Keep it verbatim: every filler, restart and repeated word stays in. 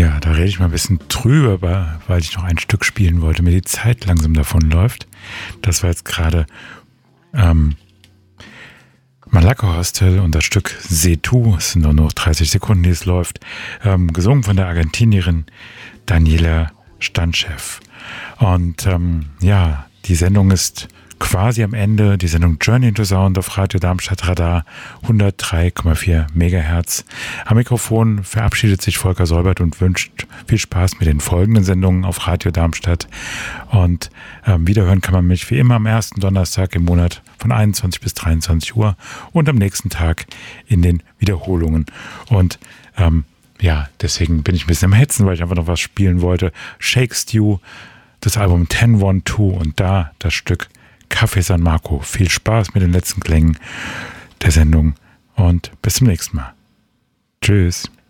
Ja, da rede ich mal ein bisschen drüber, weil ich noch ein Stück spielen wollte, mir die Zeit langsam davonläuft. Das war jetzt gerade ähm, Malacca Hostel und das Stück Setu, es sind nur noch dreißig Sekunden, die es läuft, ähm, gesungen von der Argentinierin Daniela Stanchev. Und ähm, ja, die Sendung ist quasi am Ende, die Sendung Journey into Sound auf Radio Darmstadt Radar hundertdrei Komma vier Megahertz. Am Mikrofon verabschiedet sich Volker Säubert und wünscht viel Spaß mit den folgenden Sendungen auf Radio Darmstadt. Und ähm, wiederhören kann man mich wie immer am ersten Donnerstag im Monat von einundzwanzig bis dreiundzwanzig Uhr und am nächsten Tag in den Wiederholungen. Und ähm, ja, deswegen bin ich ein bisschen am Hetzen, weil ich einfach noch was spielen wollte. Shake Stew, das Album zehn eins zwei und da das Stück Café San Marco. Viel Spaß mit den letzten Klängen der Sendung und bis zum nächsten Mal. Tschüss.